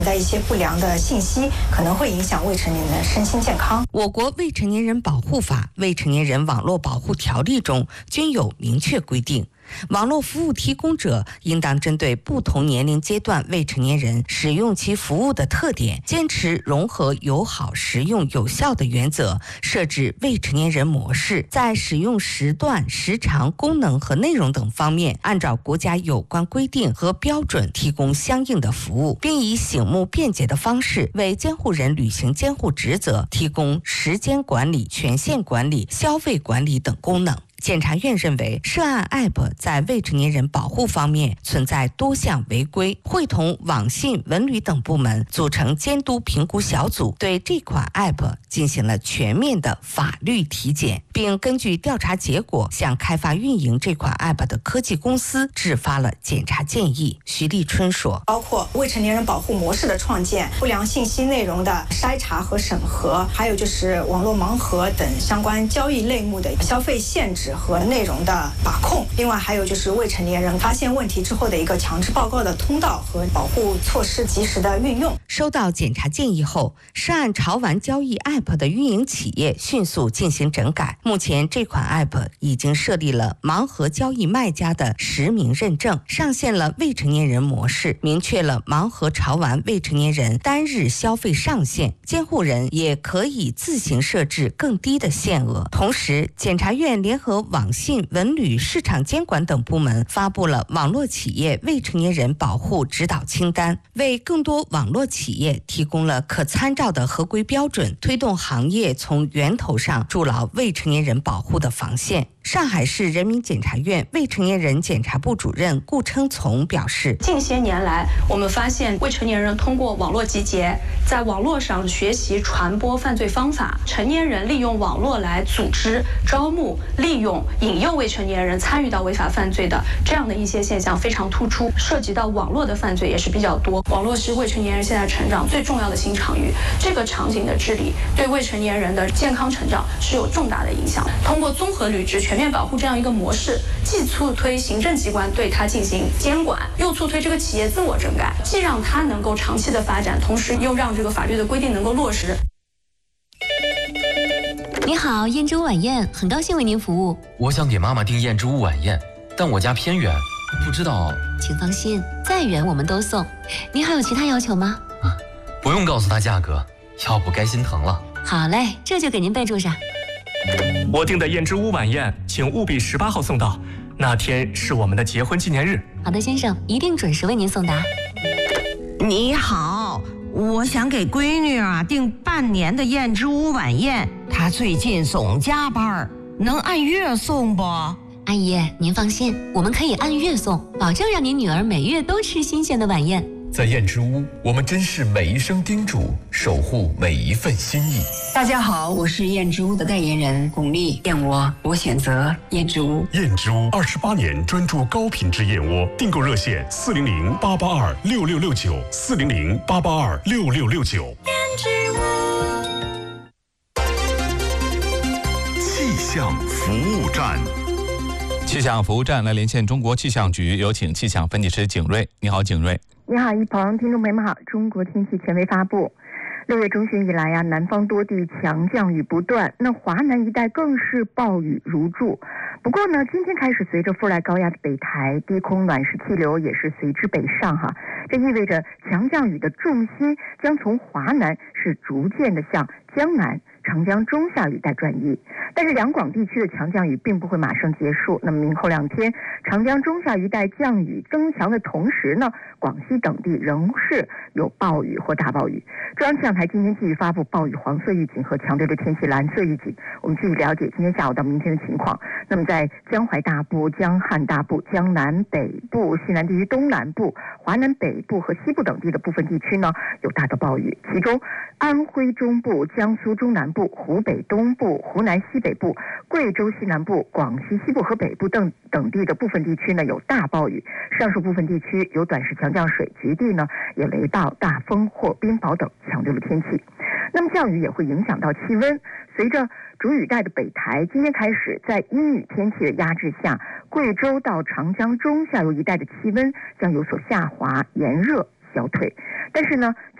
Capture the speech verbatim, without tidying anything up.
在一些不良的信息可能会影响未成年人的身心健康。 我国未成年人保护法、未成年人网络保护条例中均有明确规定，网络服务提供者应当针对不同年龄阶段未成年人使用其服务的特点，坚持融合友好、实用、有效的原则，设置未成年人模式，在使用时段、时长、功能和内容等方面，按照国家有关规定和标准提供相应的服务，并以醒目便捷的方式为监护人履行监护职责提供时间管理、权限管理、消费管理等功能。检察院认为，涉案 App 在未成年人保护方面存在多项违规，会同网信、文旅等部门组成监督评估小组，对这款 App 进行了全面的法律体检，并根据调查结果向开发运营这款 App 的科技公司制发了检查建议。徐立春说， 包括未成年人保护模式的创建、不良信息内容的筛查和审核，还有就是网络盲盒等相关交易类目的消费限制和内容的把控，另外还有就是未成年人发现问题之后的一个强制报告的通道和保护措施及时的运用。 收到检查建议后，涉案潮玩交易 App 的运营企业迅速进行整改，目前这款 App 已经设立了盲盒交易卖家的实名认证，上线了未成年人模式，明确了盲盒潮玩未成年人单日消费上限，监护人也可以自行设置更低的限额。同时，检察院联合网信、文旅、市场监管等部门发布了网络企业未成年人保护指导清单，为更多网络企业提供了可参照的合规标准，推动行业从源头上筑牢未成年人保护的防线。上海市人民检察院未成年人检察部主任顾称从表示， 近些年来，我们发现未成年人通过网络集结，在网络上学习传播犯罪方法，成年人利用网络来组织、招募、利用、引诱未成年人参与到违法犯罪的这样的一些现象非常突出，涉及到网络的犯罪也是比较多。网络是未成年人现在成长最重要的新场域，这个场景的治理对未成年人的健康成长是有重大的影响。通过综合履职、全面保护这样一个模式，既促推行政机关对它进行监管，又促推这个企业自我整改，既让它能够长期的发展，同时又让这个法律的规定能够落实。 你好，燕之屋晚宴，很高兴为您服务。 我想给妈妈订燕之屋晚宴，但我家偏远，不知道。 请放心，再远我们都送。您还有其他要求吗？ 啊，不用告诉他价格，要不该心疼了。 好嘞，这就给您备注上。 我订的燕之屋晚宴，请务必十八号送到，那天是我们的结婚纪念日。 好的，先生，一定准时为您送达。 你好，我想给闺女啊订半年的燕之屋晚宴，她最近总加班，能按月送不？ 阿姨，您放心，我们可以按月送，保证让您女儿每月都吃新鲜的晚宴。 在燕之屋，我们珍视每一声叮嘱，守护每一份心意。 大家好，我是燕之屋的代言人巩俐，燕窝我选择燕之屋。 燕之屋二十八年专注高品质燕窝，订购热线四零零八八二六六六九四零零八八二六六六九。 燕之屋气象服务站。 气象服务站来连线中国气象局，有请气象分析师景瑞。你好，景瑞。 你好，一鹏，听众朋友们好。中国天气权威发布，六月中旬以来呀、啊，南方多地强降雨不断，那华南一带更是暴雨如注。不过呢，今天开始随着副来高压的北抬，低空暖湿气流也是随之北上哈，这意味着强降雨的重心将从华南是逐渐的向江南、长江中下雨带转移。但是两广地区的强降雨并不会马上结束，那么明后两天长江中下一带降雨增强的同时呢，广西等地仍是有暴雨或大暴雨。中央气象台今天继续发布暴雨黄色预警和强烈的天气蓝色预警。我们继续了解今天下午到明天的情况。那么在江淮大部、江汉大部、江南北部、西南地区东南部、华南北部和西部等地的部分地区呢，有大到暴雨，其中安徽中部、江苏中南部、湖北东部、湖南西北部、贵州西南部、广西西部和北部等等地的部分地区呢有大暴雨，上述部分地区有短时强降水，局地呢有雷暴、大风或冰雹等强烈的天气。那么降雨也会影响到气温，随着主雨带的北抬，今天开始在阴雨天气的压制下，贵州到长江中下游一带的气温将有所下滑，炎热消退。但是呢